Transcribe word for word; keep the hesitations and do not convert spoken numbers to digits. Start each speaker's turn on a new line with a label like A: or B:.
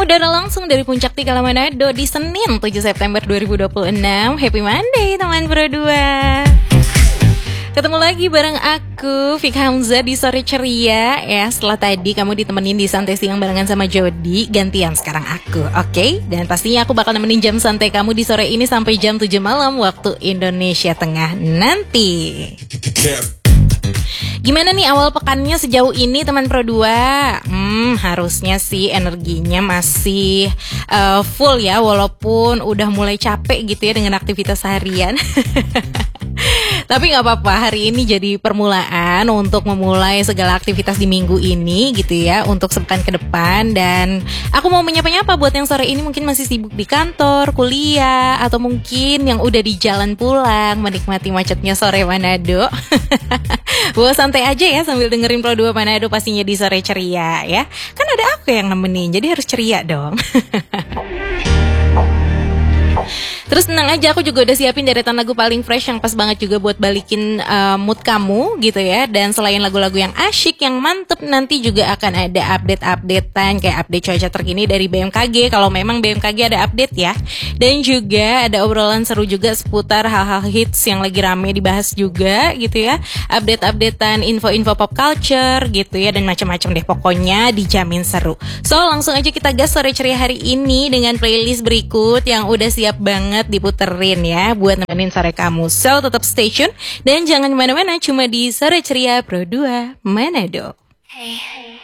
A: udara langsung dari Puncak Tikala Manado di Senin tujuh September dua ribu dua puluh enam. Happy Monday teman Pro dua. Ketemu lagi bareng aku Fik Hamzah di Sore Ceria. Ya, setelah tadi kamu ditemenin di santai siang barengan sama Jody, gantian sekarang aku, oke? Okay? Dan pastinya aku bakal nemenin jam santai kamu di sore ini sampai jam tujuh malam waktu Indonesia Tengah nanti. Gimana nih awal pekannya sejauh ini teman Pro dua? Hmm, harusnya sih energinya masih uh, full ya, walaupun udah mulai capek gitu ya dengan aktivitas harian. Tapi gak apa-apa, hari ini jadi permulaan untuk memulai segala aktivitas di minggu ini gitu ya, untuk sepekan ke depan. Dan aku mau menyapa-nyapa buat yang sore ini mungkin masih sibuk di kantor, kuliah, atau mungkin yang udah di jalan pulang menikmati macetnya sore Manado. Bawa santai aja ya sambil dengerin Pro dua Manado pastinya di Sore Ceria ya. Kan ada aku yang nemenin, jadi harus ceria dong. Terus tenang aja, aku juga udah siapin deretan lagu paling fresh yang pas banget juga buat balikin uh, mood kamu gitu ya. Dan selain lagu-lagu yang asyik, yang mantep, nanti juga akan ada update-updatean kayak update cuaca terkini dari B M K G, kalau memang B M K G ada update ya. Dan juga ada obrolan seru juga seputar hal-hal hits yang lagi rame dibahas juga gitu ya. Update-updatean info-info pop culture gitu ya, dan macam-macam deh, pokoknya dijamin seru. So langsung aja kita gas Sore Ceria hari ini dengan playlist berikut yang udah siap banget diputerin ya buat nemenin sore kamu. So tetap stay tune dan jangan kemana-mana, cuma di Sore Ceria Pro dua Manado. Hey.